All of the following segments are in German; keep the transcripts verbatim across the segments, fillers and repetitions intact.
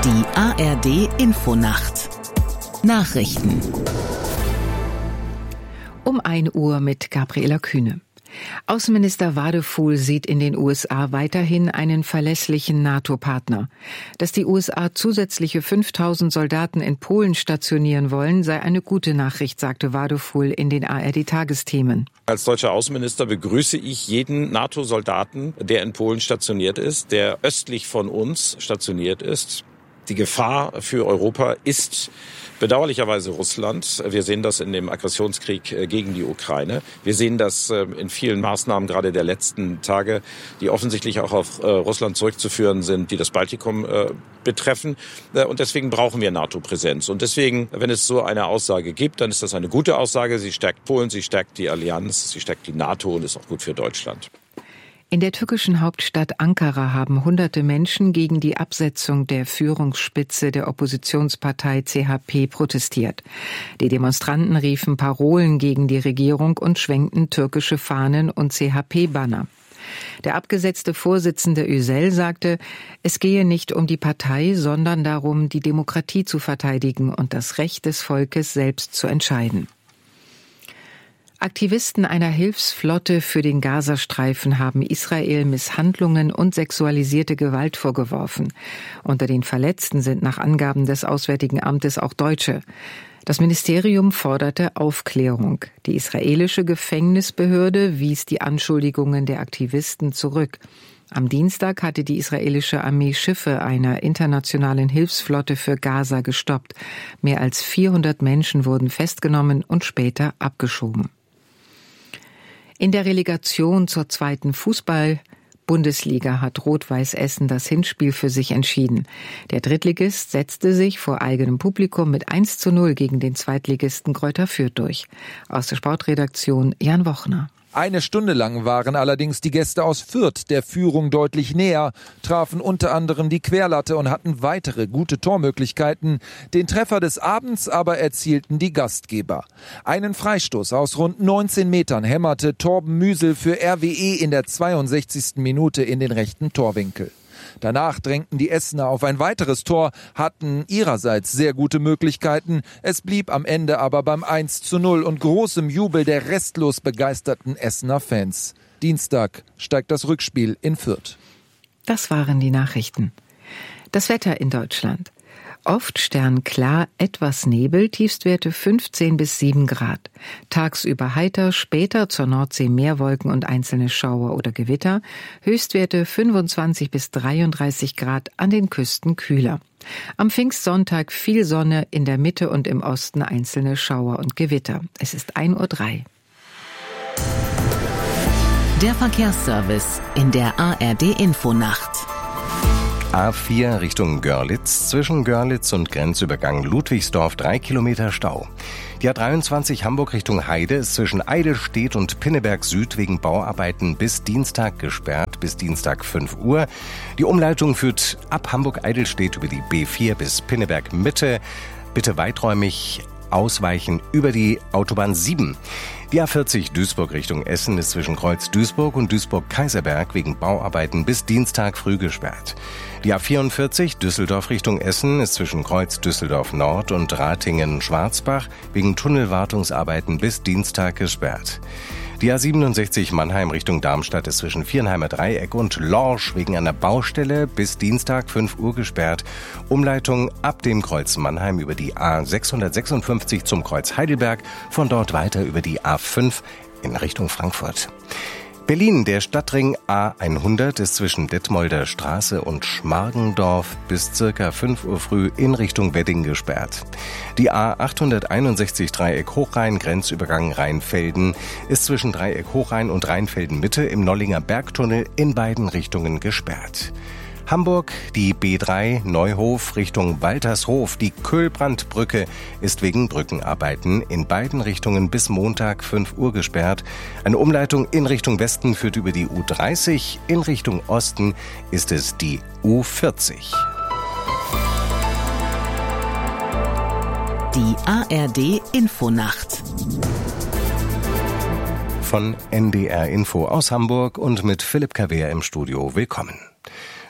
Die A R D-Infonacht. Nachrichten. Um ein Uhr mit Gabriela Kühne. Außenminister Wadefuhl sieht in den U S A weiterhin einen verlässlichen NATO-Partner. Dass die U S A zusätzliche fünftausend Soldaten in Polen stationieren wollen, sei eine gute Nachricht, sagte Wadefuhl in den A R D-Tagesthemen. Als deutscher Außenminister begrüße ich jeden NATO-Soldaten, der in Polen stationiert ist, der östlich von uns stationiert ist. Die Gefahr für Europa ist bedauerlicherweise Russland. Wir sehen das in dem Aggressionskrieg gegen die Ukraine. Wir sehen das in vielen Maßnahmen gerade der letzten Tage, die offensichtlich auch auf Russland zurückzuführen sind, die das Baltikum betreffen. Und deswegen brauchen wir NATO-Präsenz. Und deswegen, wenn es so eine Aussage gibt, dann ist das eine gute Aussage. Sie stärkt Polen, sie stärkt die Allianz, sie stärkt die NATO und ist auch gut für Deutschland. In der türkischen Hauptstadt Ankara haben hunderte Menschen gegen die Absetzung der Führungsspitze der Oppositionspartei C H P protestiert. Die Demonstranten riefen Parolen gegen die Regierung und schwenkten türkische Fahnen und C H P-Banner. Der abgesetzte Vorsitzende Yücel sagte, es gehe nicht um die Partei, sondern darum, die Demokratie zu verteidigen und das Recht des Volkes selbst zu entscheiden. Aktivisten einer Hilfsflotte für den Gazastreifen haben Israel Misshandlungen und sexualisierte Gewalt vorgeworfen. Unter den Verletzten sind nach Angaben des Auswärtigen Amtes auch Deutsche. Das Ministerium forderte Aufklärung. Die israelische Gefängnisbehörde wies die Anschuldigungen der Aktivisten zurück. Am Dienstag hatte die israelische Armee Schiffe einer internationalen Hilfsflotte für Gaza gestoppt. Mehr als vierhundert Menschen wurden festgenommen und später abgeschoben. In der Relegation zur zweiten Fußball-Bundesliga hat Rot-Weiß Essen das Hinspiel für sich entschieden. Der Drittligist setzte sich vor eigenem Publikum mit eins zu null gegen den Zweitligisten Greuther Fürth durch. Aus der Sportredaktion Jan Wochner. Eine Stunde lang waren allerdings die Gäste aus Fürth der Führung deutlich näher, trafen unter anderem die Querlatte und hatten weitere gute Tormöglichkeiten. Den Treffer des Abends aber erzielten die Gastgeber. Einen Freistoß aus rund neunzehn Metern hämmerte Torben Müsel für R W E in der zweiundsechzigsten Minute in den rechten Torwinkel. Danach drängten die Essener auf ein weiteres Tor, hatten ihrerseits sehr gute Möglichkeiten. Es blieb am Ende aber beim eins zu null und großem Jubel der restlos begeisterten Essener Fans. Dienstag steigt das Rückspiel in Fürth. Das waren die Nachrichten. Das Wetter in Deutschland. Oft sternklar, etwas Nebel, Tiefstwerte fünfzehn bis sieben Grad. Tagsüber heiter, später zur Nordsee Meerwolken und einzelne Schauer oder Gewitter. Höchstwerte fünfundzwanzig bis dreiunddreißig Grad, an den Küsten kühler. Am Pfingstsonntag viel Sonne, in der Mitte und im Osten einzelne Schauer und Gewitter. Es ist ein Uhr drei. Der Verkehrsservice in der A R D-Infonacht. A vier Richtung Görlitz, zwischen Görlitz und Grenzübergang Ludwigsdorf drei Kilometer Stau. Die A dreiundzwanzig Hamburg Richtung Heide ist zwischen Eidelstedt und Pinneberg Süd wegen Bauarbeiten bis Dienstag gesperrt, bis Dienstag fünf Uhr. Die Umleitung führt ab Hamburg-Eidelstedt über die B vier bis Pinneberg Mitte. Bitte weiträumig ausweichen über die Autobahn sieben. Die A vierzig Duisburg Richtung Essen ist zwischen Kreuz Duisburg und Duisburg-Kaiserberg wegen Bauarbeiten bis Dienstag früh gesperrt. Die A vierundvierzig Düsseldorf Richtung Essen ist zwischen Kreuz Düsseldorf Nord und Ratingen-Schwarzbach wegen Tunnelwartungsarbeiten bis Dienstag gesperrt. Die A siebenundsechzig Mannheim Richtung Darmstadt ist zwischen Viernheimer Dreieck und Lorsch wegen einer Baustelle bis Dienstag fünf Uhr gesperrt. Umleitung ab dem Kreuz Mannheim über die A sechshundertsechsundfünfzig zum Kreuz Heidelberg, von dort weiter über die A fünf in Richtung Frankfurt. Berlin, der Stadtring A hundert ist zwischen Detmolder Straße und Schmargendorf bis circa fünf Uhr früh in Richtung Wedding gesperrt. Die A achthunderteinundsechzig Dreieck Hochrhein, Grenzübergang Rheinfelden, ist zwischen Dreieck Hochrhein und Rheinfelden Mitte im Nollinger Bergtunnel in beiden Richtungen gesperrt. Hamburg, die B drei Neuhof Richtung Waltershof. Die Köhlbrandbrücke ist wegen Brückenarbeiten in beiden Richtungen bis Montag fünf Uhr gesperrt. Eine Umleitung in Richtung Westen führt über die U dreißig. In Richtung Osten ist es die U vierzig. Die A R D-Infonacht. Von N D R Info aus Hamburg und mit Philipp Kawehr im Studio. Willkommen.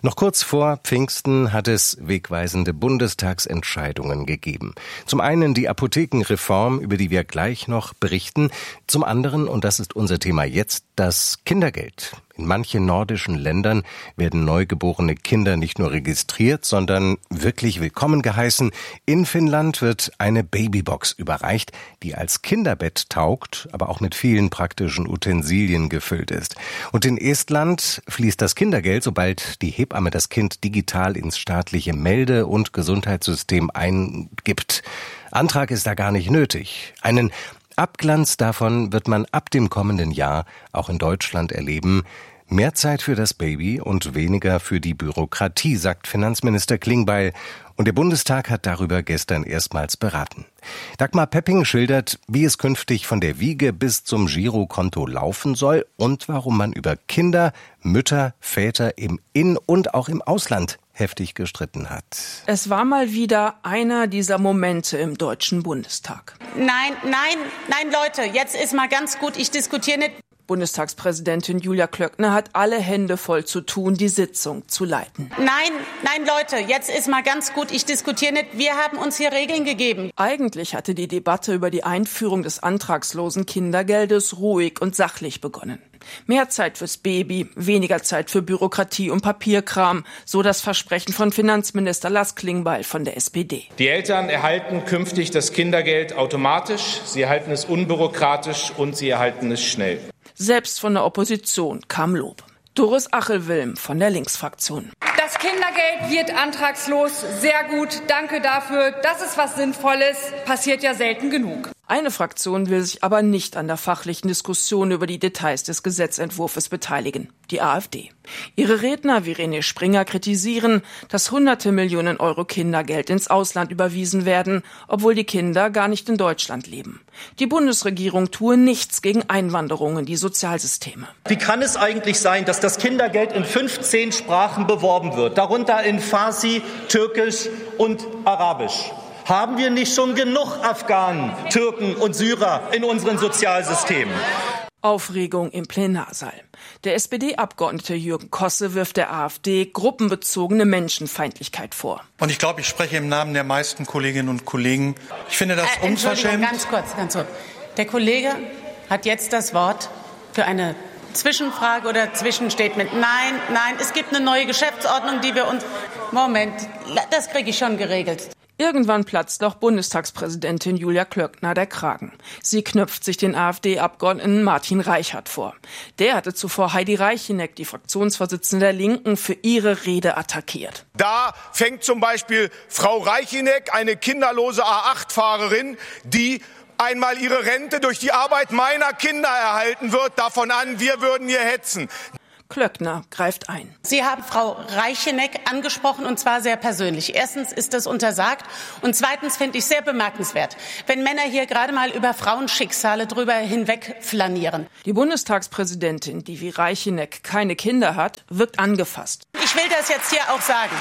Noch kurz vor Pfingsten hat es wegweisende Bundestagsentscheidungen gegeben. Zum einen die Apothekenreform, über die wir gleich noch berichten. Zum anderen, und das ist unser Thema jetzt, das Kindergeld. In manchen nordischen Ländern werden neugeborene Kinder nicht nur registriert, sondern wirklich willkommen geheißen. In Finnland wird eine Babybox überreicht, die als Kinderbett taugt, aber auch mit vielen praktischen Utensilien gefüllt ist. Und in Estland fließt das Kindergeld, sobald die Hebamme das Kind digital ins staatliche Melde- und Gesundheitssystem eingibt. Antrag ist da gar nicht nötig. Einen Abglanz davon wird man ab dem kommenden Jahr auch in Deutschland erleben. Mehr Zeit für das Baby und weniger für die Bürokratie, sagt Finanzminister Klingbeil. Und der Bundestag hat darüber gestern erstmals beraten. Dagmar Pepping schildert, wie es künftig von der Wiege bis zum Girokonto laufen soll und warum man über Kinder, Mütter, Väter im In- und auch im Ausland heftig gestritten hat. Es war mal wieder einer dieser Momente im Deutschen Bundestag. Nein, nein, nein, Leute, jetzt ist mal ganz gut, ich diskutiere nicht. Bundestagspräsidentin Julia Klöckner hat alle Hände voll zu tun, die Sitzung zu leiten. Nein, nein, Leute, jetzt ist mal ganz gut, ich diskutiere nicht. Wir haben uns hier Regeln gegeben. Eigentlich hatte die Debatte über die Einführung des antragslosen Kindergeldes ruhig und sachlich begonnen. Mehr Zeit fürs Baby, weniger Zeit für Bürokratie und Papierkram, so das Versprechen von Finanzminister Lars Klingbeil von der S P D. Die Eltern erhalten künftig das Kindergeld automatisch, sie erhalten es unbürokratisch und sie erhalten es schnell. Selbst von der Opposition kam Lob. Doris Achelwilm von der Linksfraktion. Das Kindergeld wird antragslos. Sehr gut. Danke dafür. Das ist was Sinnvolles. Passiert ja selten genug. Eine Fraktion will sich aber nicht an der fachlichen Diskussion über die Details des Gesetzentwurfs beteiligen, die AfD. Ihre Redner wie René Springer kritisieren, dass hunderte Millionen Euro Kindergeld ins Ausland überwiesen werden, obwohl die Kinder gar nicht in Deutschland leben. Die Bundesregierung tue nichts gegen Einwanderung in die Sozialsysteme. Wie kann es eigentlich sein, dass das Kindergeld in fünfzehn Sprachen beworben wird, darunter in Farsi, Türkisch und Arabisch? Haben wir nicht schon genug Afghanen, Türken und Syrer in unseren Sozialsystemen? Aufregung im Plenarsaal. Der S P D-Abgeordnete Jürgen Kosse wirft der AfD gruppenbezogene Menschenfeindlichkeit vor. Und ich glaube, ich spreche im Namen der meisten Kolleginnen und Kollegen. Ich finde das äh, unverschämt. Ganz kurz, ganz kurz. Der Kollege hat jetzt das Wort für eine Zwischenfrage oder Zwischenstatement. Nein, nein, es gibt eine neue Geschäftsordnung, die wir uns... Moment, das kriege ich schon geregelt. Irgendwann platzt auch Bundestagspräsidentin Julia Klöckner der Kragen. Sie knöpft sich den AfD-Abgeordneten Martin Reichert vor. Der hatte zuvor Heidi Reicheneck, die Fraktionsvorsitzende der Linken, für ihre Rede attackiert. Da fängt zum Beispiel Frau Reicheneck, eine kinderlose A acht Fahrerin, die einmal ihre Rente durch die Arbeit meiner Kinder erhalten wird, davon an, wir würden hier hetzen. Klöckner greift ein. Sie haben Frau Reicheneck angesprochen, und zwar sehr persönlich. Erstens ist das untersagt und zweitens finde ich sehr bemerkenswert, wenn Männer hier gerade mal über Frauenschicksale drüber hinweg flanieren. Die Bundestagspräsidentin, die wie Reicheneck keine Kinder hat, wirkt angefasst. Ich will das jetzt hier auch sagen.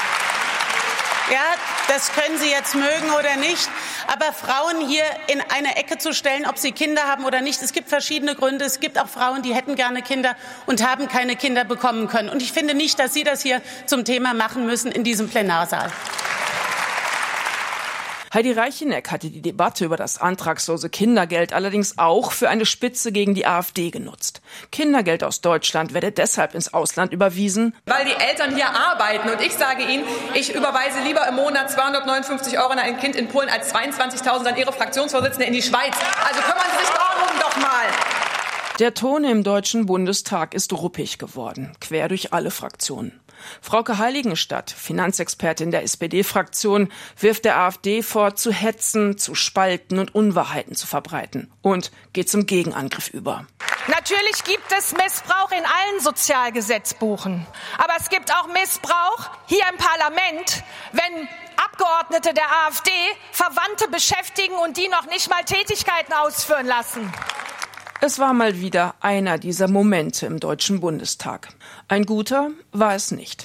Ja, das können Sie jetzt mögen oder nicht. Aber Frauen hier in eine Ecke zu stellen, ob sie Kinder haben oder nicht, es gibt verschiedene Gründe. Es gibt auch Frauen, die hätten gerne Kinder und haben keine Kinder bekommen können. Und ich finde nicht, dass Sie das hier zum Thema machen müssen in diesem Plenarsaal. Heidi Reicheneck hatte die Debatte über das antragslose Kindergeld allerdings auch für eine Spitze gegen die AfD genutzt. Kindergeld aus Deutschland werde deshalb ins Ausland überwiesen, weil die Eltern hier arbeiten. Und ich sage Ihnen, ich überweise lieber im Monat zweihundertneunundfünfzig Euro an ein Kind in Polen als zweiundzwanzigtausend an Ihre Fraktionsvorsitzende in die Schweiz. Also kümmern Sie sich darum doch mal. Der Ton im Deutschen Bundestag ist ruppig geworden, quer durch alle Fraktionen. Frauke Heiligenstadt, Finanzexpertin der S P D-Fraktion, wirft der AfD vor, zu hetzen, zu spalten und Unwahrheiten zu verbreiten und geht zum Gegenangriff über. Natürlich gibt es Missbrauch in allen Sozialgesetzbuchen. Aber es gibt auch Missbrauch hier im Parlament, wenn Abgeordnete der AfD Verwandte beschäftigen und die noch nicht mal Tätigkeiten ausführen lassen. Es war mal wieder einer dieser Momente im Deutschen Bundestag. Ein guter war es nicht.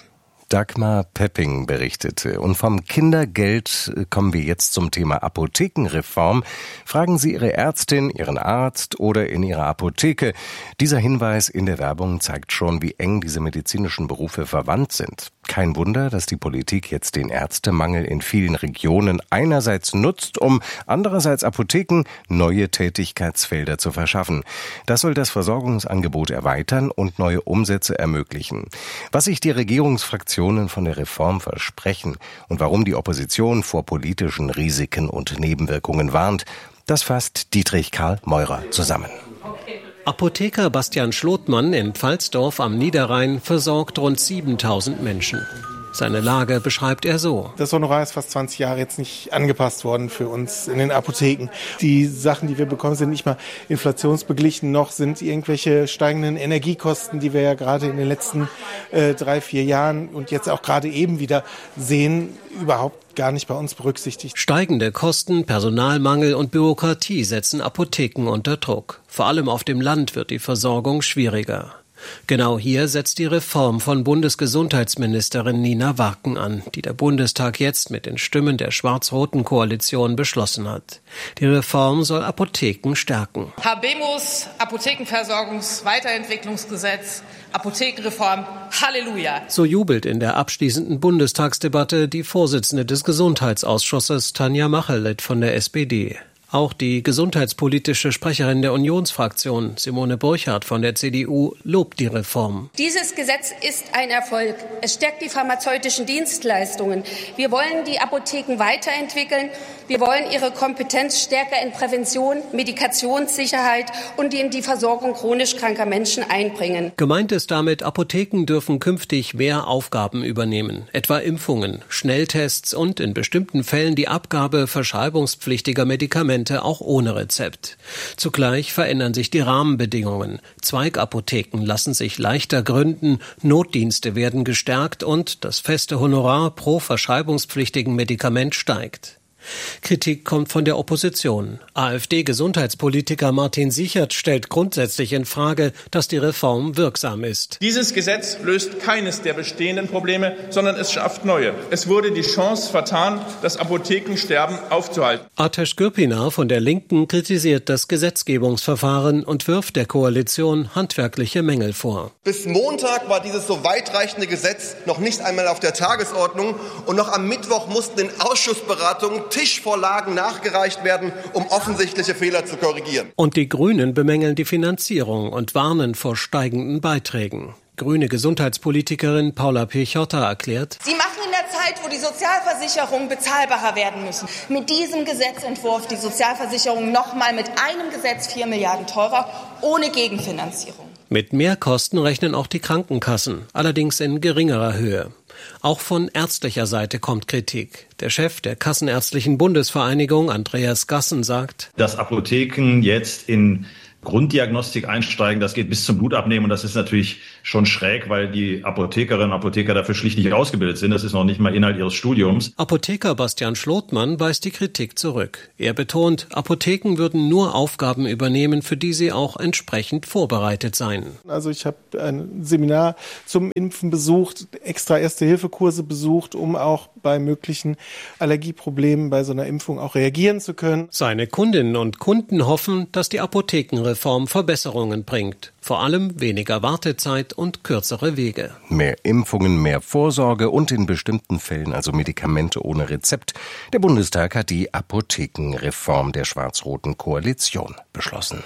Dagmar Pepping berichtete. Und vom Kindergeld kommen wir jetzt zum Thema Apothekenreform. Fragen Sie Ihre Ärztin, Ihren Arzt oder in Ihrer Apotheke. Dieser Hinweis in der Werbung zeigt schon, wie eng diese medizinischen Berufe verwandt sind. Kein Wunder, dass die Politik jetzt den Ärztemangel in vielen Regionen einerseits nutzt, um andererseits Apotheken neue Tätigkeitsfelder zu verschaffen. Das soll das Versorgungsangebot erweitern und neue Umsätze ermöglichen. Was sich die Regierungsfraktion von der Reform versprechen und warum die Opposition vor politischen Risiken und Nebenwirkungen warnt, das fasst Dietrich Karl Meurer zusammen. Apotheker Bastian Schlotmann in Pfalzdorf am Niederrhein versorgt rund siebentausend Menschen. Seine Lage beschreibt er so. Das Honorar ist fast zwanzig Jahre jetzt nicht angepasst worden für uns in den Apotheken. Die Sachen, die wir bekommen, sind nicht mal inflationsbeglichen, noch sind irgendwelche steigenden Energiekosten, die wir ja gerade in den letzten äh, drei, vier Jahren und jetzt auch gerade eben wieder sehen, überhaupt gar nicht bei uns berücksichtigt. Steigende Kosten, Personalmangel und Bürokratie setzen Apotheken unter Druck. Vor allem auf dem Land wird die Versorgung schwieriger. Genau hier setzt die Reform von Bundesgesundheitsministerin Nina Warken an, die der Bundestag jetzt mit den Stimmen der schwarz-roten Koalition beschlossen hat. Die Reform soll Apotheken stärken. Habemus, Apothekenversorgungsweiterentwicklungsgesetz, Apothekenreform, Halleluja. So jubelt in der abschließenden Bundestagsdebatte die Vorsitzende des Gesundheitsausschusses Tanja Macheleit von der S P D. Auch die gesundheitspolitische Sprecherin der Unionsfraktion, Simone Burchardt von der C D U, lobt die Reform. Dieses Gesetz ist ein Erfolg. Es stärkt die pharmazeutischen Dienstleistungen. Wir wollen die Apotheken weiterentwickeln. Wir wollen ihre Kompetenz stärker in Prävention, Medikationssicherheit und in die Versorgung chronisch kranker Menschen einbringen. Gemeint ist damit, Apotheken dürfen künftig mehr Aufgaben übernehmen, etwa Impfungen, Schnelltests und in bestimmten Fällen die Abgabe verschreibungspflichtiger Medikamente auch ohne Rezept. Zugleich verändern sich die Rahmenbedingungen. Zweigapotheken lassen sich leichter gründen, Notdienste werden gestärkt und das feste Honorar pro verschreibungspflichtigen Medikament steigt. Kritik kommt von der Opposition. AfD-Gesundheitspolitiker Martin Sichert stellt grundsätzlich in Frage, dass die Reform wirksam ist. Dieses Gesetz löst keines der bestehenden Probleme, sondern es schafft neue. Es wurde die Chance vertan, das Apothekensterben aufzuhalten. Ateş Gürpınar von der Linken kritisiert das Gesetzgebungsverfahren und wirft der Koalition handwerkliche Mängel vor. Bis Montag war dieses so weitreichende Gesetz noch nicht einmal auf der Tagesordnung und noch am Mittwoch mussten in Ausschussberatungen Tischvorlagen nachgereicht werden, um offensichtliche Fehler zu korrigieren. Und die Grünen bemängeln die Finanzierung und warnen vor steigenden Beiträgen. Grüne Gesundheitspolitikerin Paula Piechota erklärt: Sie machen in der Zeit, wo die Sozialversicherungen bezahlbarer werden müssen, mit diesem Gesetzentwurf die Sozialversicherung nochmal mit einem Gesetz vier Milliarden teurer, ohne Gegenfinanzierung. Mit Mehrkosten rechnen auch die Krankenkassen, allerdings in geringerer Höhe. Auch von ärztlicher Seite kommt Kritik. Der Chef der Kassenärztlichen Bundesvereinigung, Andreas Gassen, sagt: Dass Apotheken jetzt in Grunddiagnostik einsteigen, das geht bis zum Blutabnehmen und das ist natürlich schon schräg, weil die Apothekerinnen und Apotheker dafür schlicht nicht ausgebildet sind. Das ist noch nicht mal Inhalt ihres Studiums. Apotheker Bastian Schlotmann weist die Kritik zurück. Er betont, Apotheken würden nur Aufgaben übernehmen, für die sie auch entsprechend vorbereitet seien. Also ich habe ein Seminar zum Impfen besucht, extra Erste-Hilfe-Kurse besucht, um auch bei möglichen Allergieproblemen bei so einer Impfung auch reagieren zu können. Seine Kundinnen und Kunden hoffen, dass die Apothekenreform Verbesserungen bringt. Vor allem weniger Wartezeit und kürzere Wege. Mehr Impfungen, mehr Vorsorge und in bestimmten Fällen also Medikamente ohne Rezept. Der Bundestag hat die Apothekenreform der schwarz-roten Koalition beschlossen.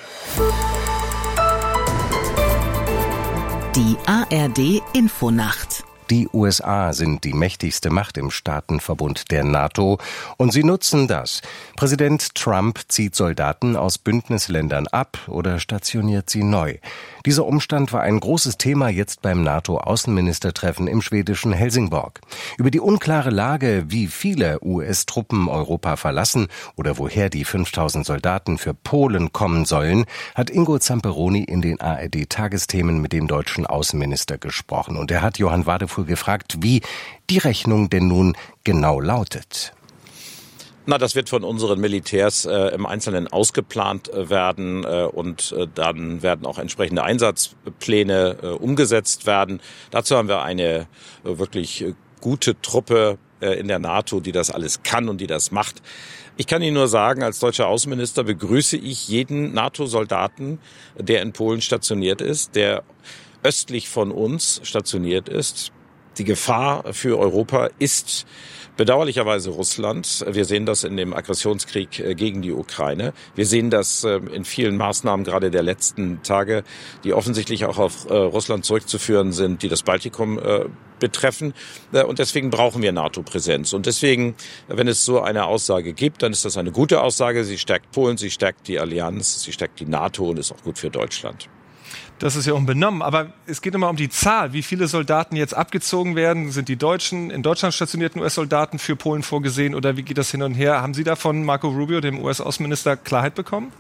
Die A R D-Infonacht. Die U S A sind die mächtigste Macht im Staatenverbund der NATO und sie nutzen das. Präsident Trump zieht Soldaten aus Bündnisländern ab oder stationiert sie neu. Dieser Umstand war ein großes Thema jetzt beim NATO-Außenministertreffen im schwedischen Helsingborg. Über die unklare Lage, wie viele U S-Truppen Europa verlassen oder woher die fünftausend Soldaten für Polen kommen sollen, hat Ingo Zamperoni in den A R D-Tagesthemen mit dem deutschen Außenminister gesprochen. Und er hat Johann Wadefuhl gefragt, wie die Rechnung denn nun genau lautet. Na, das wird von unseren Militärs äh, im Einzelnen ausgeplant äh, werden äh, und äh, dann werden auch entsprechende Einsatzpläne äh, umgesetzt werden. Dazu haben wir eine äh, wirklich äh, gute Truppe äh, in der NATO, die das alles kann und die das macht. Ich kann Ihnen nur sagen, als deutscher Außenminister begrüße ich jeden NATO-Soldaten, der in Polen stationiert ist, der östlich von uns stationiert ist. Die Gefahr für Europa ist bedauerlicherweise Russland. Wir sehen das in dem Aggressionskrieg gegen die Ukraine. Wir sehen das in vielen Maßnahmen gerade der letzten Tage, die offensichtlich auch auf Russland zurückzuführen sind, die das Baltikum betreffen. Und deswegen brauchen wir NATO-Präsenz. Und deswegen, wenn es so eine Aussage gibt, dann ist das eine gute Aussage. Sie stärkt Polen, sie stärkt die Allianz, sie stärkt die NATO und ist auch gut für Deutschland. Das ist ja unbenommen, aber es geht immer um die Zahl. Wie viele Soldaten jetzt abgezogen werden? Sind die Deutschen, in Deutschland stationierten U S-Soldaten für Polen vorgesehen oder wie geht das hin und her? Haben Sie da von Marco Rubio, dem U S-Außenminister, Klarheit bekommen?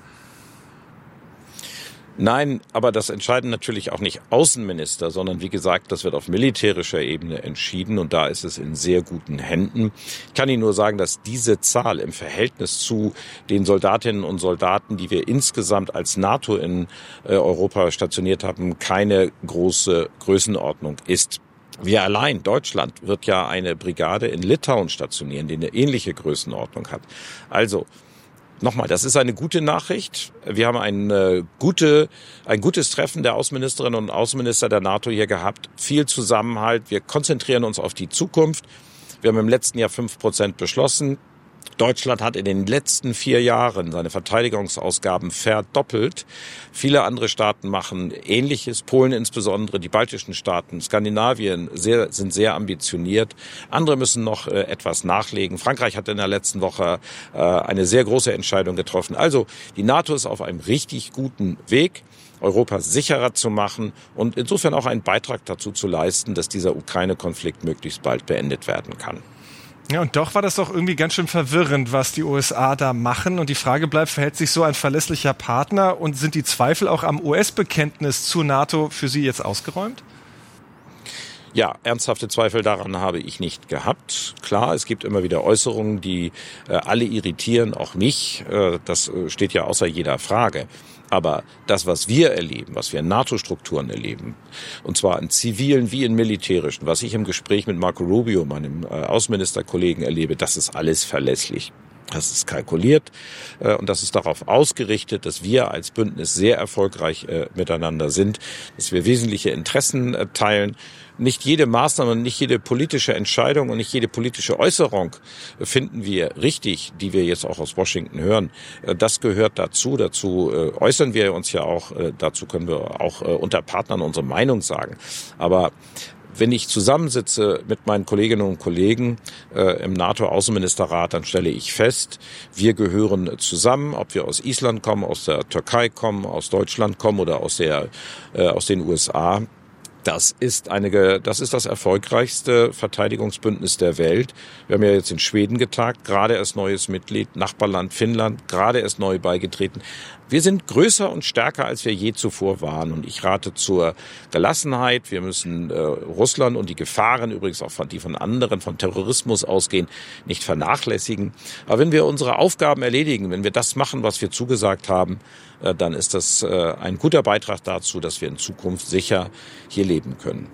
Nein, aber das entscheiden natürlich auch nicht Außenminister, sondern wie gesagt, das wird auf militärischer Ebene entschieden und da ist es in sehr guten Händen. Ich kann Ihnen nur sagen, dass diese Zahl im Verhältnis zu den Soldatinnen und Soldaten, die wir insgesamt als NATO in äh, Europa stationiert haben, keine große Größenordnung ist. Wir allein, Deutschland, wird ja eine Brigade in Litauen stationieren, die eine ähnliche Größenordnung hat. Also, nochmal, das ist eine gute Nachricht. Wir haben ein, äh, gute, ein gutes Treffen der Außenministerinnen und Außenminister der NATO hier gehabt. Viel Zusammenhalt. Wir konzentrieren uns auf die Zukunft. Wir haben im letzten Jahr fünf Prozent beschlossen. Deutschland hat in den letzten vier Jahren seine Verteidigungsausgaben verdoppelt. Viele andere Staaten machen Ähnliches. Polen insbesondere, die baltischen Staaten, Skandinavien sehr, sind sehr ambitioniert. Andere müssen noch äh, etwas nachlegen. Frankreich hat in der letzten Woche äh, eine sehr große Entscheidung getroffen. Also die NATO ist auf einem richtig guten Weg, Europa sicherer zu machen und insofern auch einen Beitrag dazu zu leisten, dass dieser Ukraine-Konflikt möglichst bald beendet werden kann. Ja, und doch war das doch irgendwie ganz schön verwirrend, was die U S A da machen. Und die Frage bleibt, verhält sich so ein verlässlicher Partner und sind die Zweifel auch am U S-Bekenntnis zur NATO für Sie jetzt ausgeräumt? Ja, ernsthafte Zweifel daran habe ich nicht gehabt. Klar, es gibt immer wieder Äußerungen, die äh, alle irritieren, auch mich. Äh, das äh, steht ja außer jeder Frage. Aber das, was wir erleben, was wir in NATO-Strukturen erleben, und zwar in zivilen wie in militärischen, was ich im Gespräch mit Marco Rubio, meinem äh, Außenministerkollegen, erlebe, das ist alles verlässlich. Das ist kalkuliert äh, und das ist darauf ausgerichtet, dass wir als Bündnis sehr erfolgreich äh, miteinander sind, dass wir wesentliche Interessen äh, teilen. Nicht jede Maßnahme, nicht jede politische Entscheidung und nicht jede politische Äußerung äh, finden wir richtig, die wir jetzt auch aus Washington hören. Äh, das gehört dazu. Dazu äh, äußern wir uns ja auch. Äh, dazu können wir auch äh, unter Partnern unsere Meinung sagen. Aber wenn ich zusammensitze mit meinen Kolleginnen und Kollegen äh, im NATO-Außenministerrat, dann stelle ich fest, wir gehören zusammen, ob wir aus Island kommen, aus der Türkei kommen, aus Deutschland kommen oder aus der äh, aus den U S A. Das ist eine, das ist das erfolgreichste Verteidigungsbündnis der Welt. Wir haben ja jetzt in Schweden getagt, gerade erst neues Mitglied, Nachbarland Finnland, gerade erst neu beigetreten. Wir sind größer und stärker, als wir je zuvor waren. Und ich rate zur Gelassenheit. Wir müssen äh, Russland und die Gefahren, übrigens auch von, die von anderen, von Terrorismus ausgehen, nicht vernachlässigen. Aber wenn wir unsere Aufgaben erledigen, wenn wir das machen, was wir zugesagt haben, äh, dann ist das äh, ein guter Beitrag dazu, dass wir in Zukunft sicher hier leben können.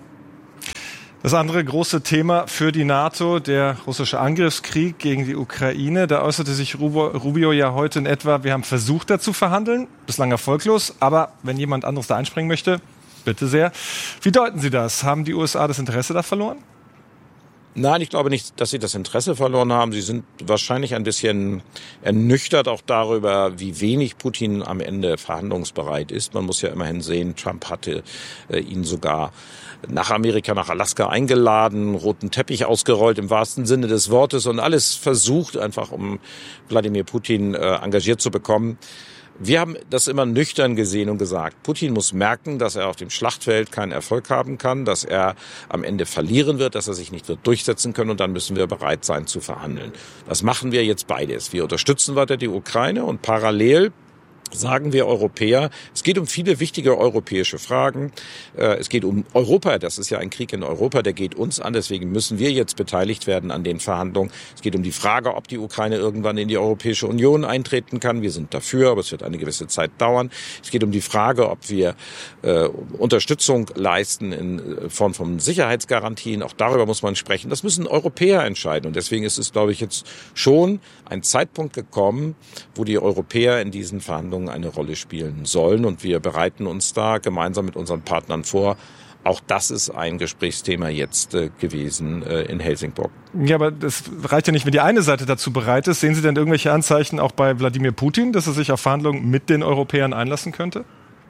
Das andere große Thema für die NATO, der russische Angriffskrieg gegen die Ukraine. Da äußerte sich Rubio ja heute in etwa, wir haben versucht, da zu verhandeln, bislang erfolglos. Aber wenn jemand anderes da einspringen möchte, bitte sehr. Wie deuten Sie das? Haben die U S A das Interesse da verloren? Nein, ich glaube nicht, dass sie das Interesse verloren haben. Sie sind wahrscheinlich ein bisschen ernüchtert auch darüber, wie wenig Putin am Ende verhandlungsbereit ist. Man muss ja immerhin sehen, Trump hatte äh, ihn sogar nach Amerika, nach Alaska eingeladen, roten Teppich ausgerollt im wahrsten Sinne des Wortes und alles versucht, einfach um Wladimir Putin äh, engagiert zu bekommen. Wir haben das immer nüchtern gesehen und gesagt, Putin muss merken, dass er auf dem Schlachtfeld keinen Erfolg haben kann, dass er am Ende verlieren wird, dass er sich nicht wird durchsetzen können und dann müssen wir bereit sein zu verhandeln. Das machen wir jetzt beides. Wir unterstützen weiter die Ukraine und parallel sagen wir Europäer, es geht um viele wichtige europäische Fragen. Es geht um Europa, das ist ja ein Krieg in Europa, der geht uns an, deswegen müssen wir jetzt beteiligt werden an den Verhandlungen. Es geht um die Frage, ob die Ukraine irgendwann in die Europäische Union eintreten kann. Wir sind dafür, aber es wird eine gewisse Zeit dauern. Es geht um die Frage, ob wir äh, Unterstützung leisten in Form von Sicherheitsgarantien. Auch darüber muss man sprechen. Das müssen Europäer entscheiden. Und deswegen ist es, glaube ich, jetzt schon ein Zeitpunkt gekommen, wo die Europäer in diesen Verhandlungen eine Rolle spielen sollen. Und wir bereiten uns da gemeinsam mit unseren Partnern vor. Auch das ist ein Gesprächsthema jetzt äh, gewesen äh, in Helsingborg. Ja, aber das reicht ja nicht, wenn die eine Seite dazu bereit ist. Sehen Sie denn irgendwelche Anzeichen auch bei Wladimir Putin, dass er sich auf Verhandlungen mit den Europäern einlassen könnte?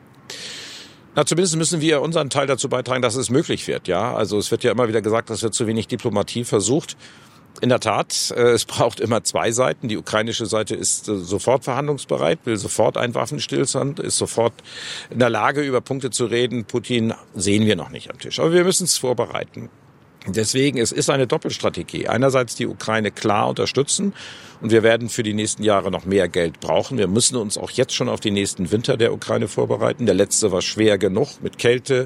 Na, zumindest müssen wir unseren Teil dazu beitragen, dass es möglich wird. Ja, also es wird ja immer wieder gesagt, dass wird zu wenig Diplomatie versucht. In der Tat, es braucht immer zwei Seiten. Die ukrainische Seite ist sofort verhandlungsbereit, will sofort einen Waffenstillstand, ist sofort in der Lage, über Punkte zu reden. Putin sehen wir noch nicht am Tisch. Aber wir müssen es vorbereiten. Deswegen, es ist eine Doppelstrategie. Einerseits die Ukraine klar unterstützen und wir werden für die nächsten Jahre noch mehr Geld brauchen. Wir müssen uns auch jetzt schon auf den nächsten Winter der Ukraine vorbereiten. Der letzte war schwer genug mit Kälte.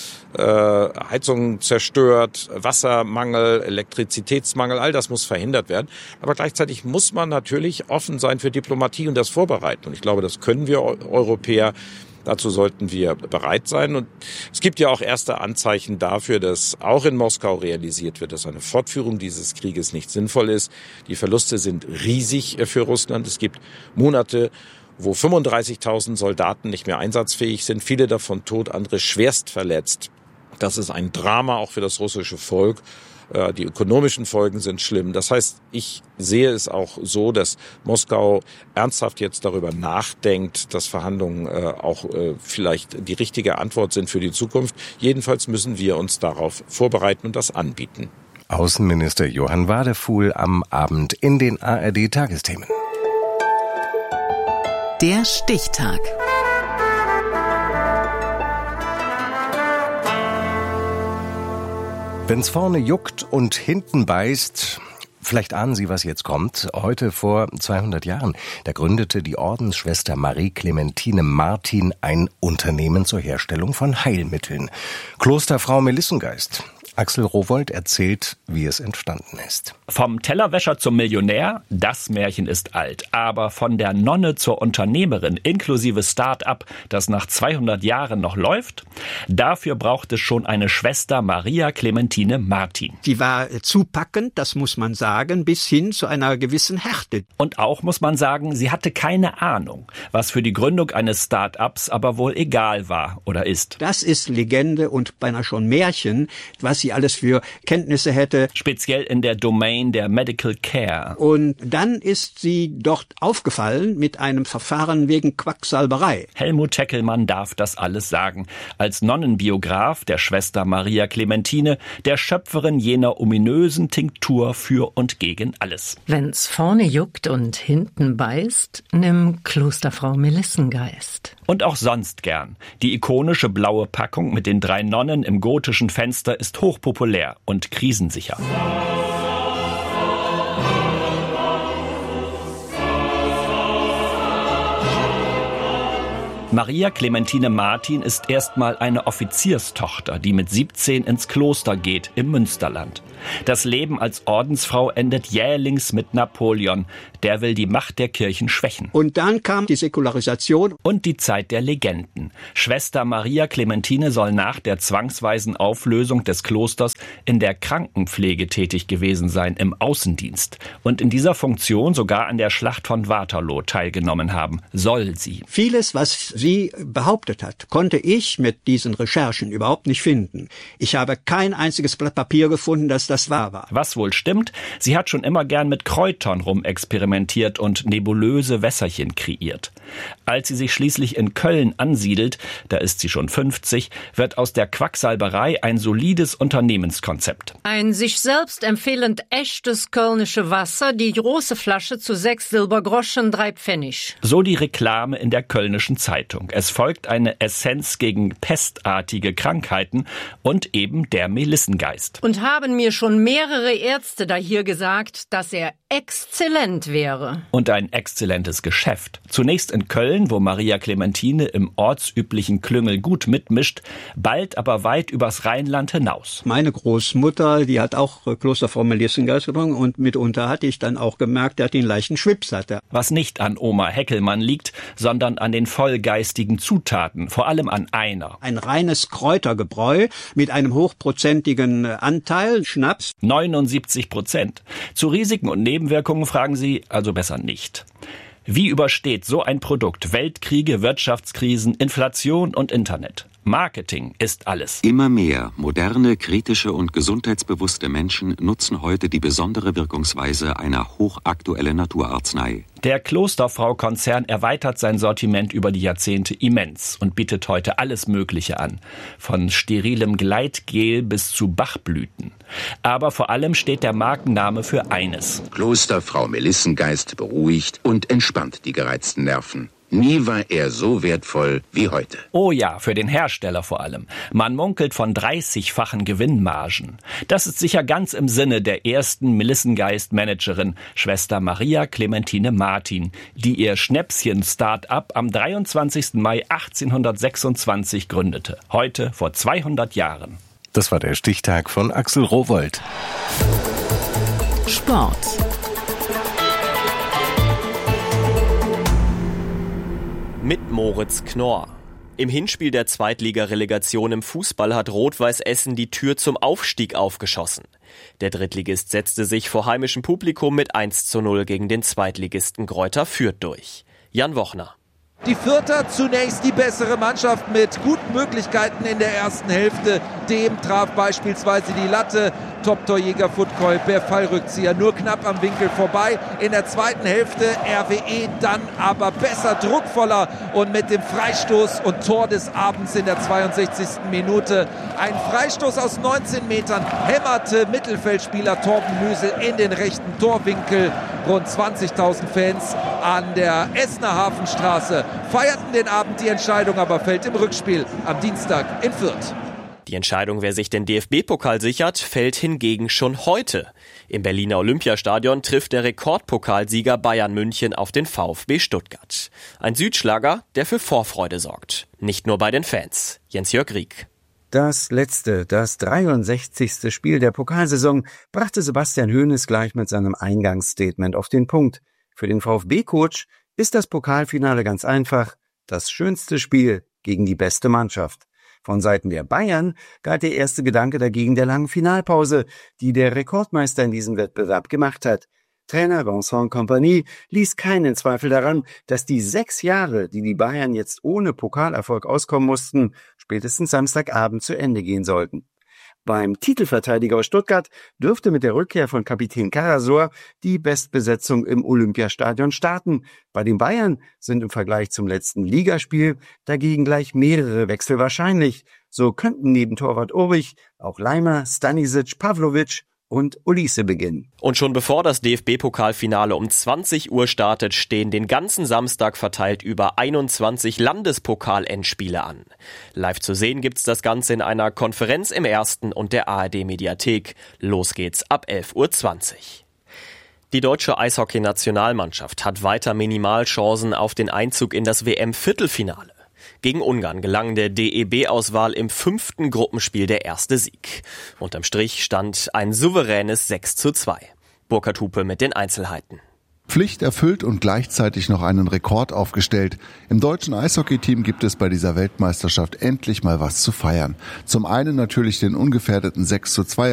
Heizung zerstört, Wassermangel, Elektrizitätsmangel, all das muss verhindert werden. Aber gleichzeitig muss man natürlich offen sein für Diplomatie und das vorbereiten. Und ich glaube, das können wir Europäer. Dazu sollten wir bereit sein. Und es gibt ja auch erste Anzeichen dafür, dass auch in Moskau realisiert wird, dass eine Fortführung dieses Krieges nicht sinnvoll ist. Die Verluste sind riesig für Russland. Es gibt Monate, wo fünfunddreißigtausend Soldaten nicht mehr einsatzfähig sind, viele davon tot, andere schwerst verletzt. Das ist ein Drama auch für das russische Volk. Die ökonomischen Folgen sind schlimm. Das heißt, ich sehe es auch so, dass Moskau ernsthaft jetzt darüber nachdenkt, dass Verhandlungen auch vielleicht die richtige Antwort sind für die Zukunft. Jedenfalls müssen wir uns darauf vorbereiten und das anbieten. Außenminister Johann Wadefuhl am Abend in den A R D-Tagesthemen. Der Stichtag. Wenn's vorne juckt und hinten beißt, vielleicht ahnen Sie, was jetzt kommt. Heute vor zweihundert Jahren, da gründete die Ordensschwester Marie Clementine Martin ein Unternehmen zur Herstellung von Heilmitteln. Klosterfrau Melissengeist. Axel Rowohlt erzählt, wie es entstanden ist. Vom Tellerwäscher zum Millionär, das Märchen ist alt. Aber von der Nonne zur Unternehmerin inklusive Start-up, das nach zweihundert Jahren noch läuft, dafür braucht es schon eine Schwester Maria Clementine Martin. Die war zupackend, das muss man sagen, bis hin zu einer gewissen Härte. Und auch muss man sagen, sie hatte keine Ahnung, was für die Gründung eines Start-ups aber wohl egal war oder ist. Das ist Legende und beinahe schon Märchen, was sie alles für Kenntnisse hätte. Speziell in der Domain der Medical Care. Und dann ist sie dort aufgefallen mit einem Verfahren wegen Quacksalberei. Helmut Teckelmann darf das alles sagen. Als Nonnenbiograf der Schwester Maria Clementine, der Schöpferin jener ominösen Tinktur für und gegen alles. Wenn's vorne juckt und hinten beißt, nimm Klosterfrau Melissengeist. Und auch sonst gern. Die ikonische blaue Packung mit den drei Nonnen im gotischen Fenster ist hochpopulär und krisensicher. Maria Clementine Martin ist erstmal eine Offizierstochter, die mit siebzehn ins Kloster geht im Münsterland. Das Leben als Ordensfrau endet jählings mit Napoleon. Der will die Macht der Kirchen schwächen. Und dann kam die Säkularisation. Und die Zeit der Legenden. Schwester Maria Clementine soll nach der zwangsweisen Auflösung des Klosters in der Krankenpflege tätig gewesen sein, im Außendienst. Und in dieser Funktion sogar an der Schlacht von Waterloo teilgenommen haben. Soll sie. Vieles, was sie behauptet hat, konnte ich mit diesen Recherchen überhaupt nicht finden. Ich habe kein einziges Blatt Papier gefunden, das das wahr war. Was wohl stimmt, sie hat schon immer gern mit Kräutern rumexperimentiert und nebulöse Wässerchen kreiert. Als sie sich schließlich in Köln ansiedelt, da ist sie schon fünfzig, wird aus der Quacksalberei ein solides Unternehmenskonzept. Ein sich selbst empfehlend echtes kölnische Wasser, die große Flasche zu sechs Silbergroschen, drei Pfennig. So die Reklame in der Kölnischen Zeitung. Es folgt eine Essenz gegen pestartige Krankheiten und eben der Melissengeist. Und haben mir schon mehrere Ärzte da hier gesagt, dass er exzellent wäre. Und ein exzellentes Geschäft. Zunächst in Köln, wo Maria Clementine im ortsüblichen Klüngel gut mitmischt, bald aber weit übers Rheinland hinaus. Meine Großmutter, die hat auch Klosterfrau Melissengeist getrunken und mitunter hatte ich dann auch gemerkt, der hat den leichten Schwips hatte. Was nicht an Oma Heckelmann liegt, sondern an den vollgeistigen Zutaten, vor allem an einer. Ein reines Kräutergebräu mit einem hochprozentigen Anteil Schnaps. neunundsiebzig Prozent. Zu Risiken und Nebenwirkungen fragen Sie also besser nicht. Wie übersteht so ein Produkt Weltkriege, Wirtschaftskrisen, Inflation und Internet? Marketing ist alles. Immer mehr moderne, kritische und gesundheitsbewusste Menschen nutzen heute die besondere Wirkungsweise einer hochaktuellen Naturarznei. Der Klosterfrau-Konzern erweitert sein Sortiment über die Jahrzehnte immens und bietet heute alles Mögliche an. Von sterilem Gleitgel bis zu Bachblüten. Aber vor allem steht der Markenname für eines. Klosterfrau Melissengeist beruhigt und entspannt die gereizten Nerven. Nie war er so wertvoll wie heute. Oh ja, für den Hersteller vor allem. Man munkelt von dreißigfachen Gewinnmargen. Das ist sicher ganz im Sinne der ersten Melissengeist-Managerin, Schwester Maria Clementine Martin, die ihr Schnäpschen-Start-up am dreiundzwanzigsten Mai achtzehnhundertsechsundzwanzig gründete. Heute vor zweihundert Jahren. Das war der Stichtag von Axel Rowohlt. Sport. Mit Moritz Knorr. Im Hinspiel der Zweitligarelegation im Fußball hat Rot-Weiß Essen die Tür zum Aufstieg aufgeschossen. Der Drittligist setzte sich vor heimischem Publikum mit eins zu null gegen den Zweitligisten Greuther Fürth durch. Jan Wochner. Die Fürther zunächst die bessere Mannschaft mit guten Möglichkeiten in der ersten Hälfte. Dem traf beispielsweise die Latte. Top-Torjäger Futkoy per Fallrückzieher nur knapp am Winkel vorbei. In der zweiten Hälfte R W E dann aber besser, druckvoller und mit dem Freistoß und Tor des Abends in der zweiundsechzigsten Minute. Ein Freistoß aus neunzehn Metern hämmerte Mittelfeldspieler Torben Müsel in den rechten Torwinkel. Rund zwanzigtausend Fans an der Essener Hafenstraße feierten den Abend. Die Entscheidung aber fällt im Rückspiel am Dienstag in Fürth. Die Entscheidung, wer sich den D F B-Pokal sichert, fällt hingegen schon heute. Im Berliner Olympiastadion trifft der Rekordpokalsieger Bayern München auf den VfB Stuttgart. Ein Südschlager, der für Vorfreude sorgt. Nicht nur bei den Fans. Jens-Jörg Rieck. Das letzte, das dreiundsechzigste Spiel der Pokalsaison brachte Sebastian Hoeneß gleich mit seinem Eingangsstatement auf den Punkt. Für den VfB-Coach ist das Pokalfinale ganz einfach das schönste Spiel gegen die beste Mannschaft. Von Seiten der Bayern galt der erste Gedanke dagegen der langen Finalpause, die der Rekordmeister in diesem Wettbewerb gemacht hat. Trainer Vincent Kompany ließ keinen Zweifel daran, dass die sechs Jahre, die die Bayern jetzt ohne Pokalerfolg auskommen mussten, spätestens Samstagabend zu Ende gehen sollten. Beim Titelverteidiger aus Stuttgart dürfte mit der Rückkehr von Kapitän Karasor die Bestbesetzung im Olympiastadion starten. Bei den Bayern sind im Vergleich zum letzten Ligaspiel dagegen gleich mehrere Wechsel wahrscheinlich. So könnten neben Torwart Urwig auch Leimer, Stanisic, Pavlovic und Olise beginnen. Und schon bevor das D F B-Pokalfinale um zwanzig Uhr startet, stehen den ganzen Samstag verteilt über einundzwanzig Landespokal-Endspiele an. Live zu sehen gibt's das Ganze in einer Konferenz im Ersten und der A R D-Mediathek. Los geht's ab elf Uhr zwanzig. Die deutsche Eishockey-Nationalmannschaft hat weiter Minimalchancen auf den Einzug in das W M-Viertelfinale. Gegen Ungarn gelang der D E B-Auswahl im fünften Gruppenspiel der erste Sieg. Unterm Strich stand ein souveränes sechs zu zwei. Burkhard Hupe mit den Einzelheiten. Pflicht erfüllt und gleichzeitig noch einen Rekord aufgestellt. Im deutschen Eishockeyteam gibt es bei dieser Weltmeisterschaft endlich mal was zu feiern. Zum einen natürlich den ungefährdeten sechs zu zwei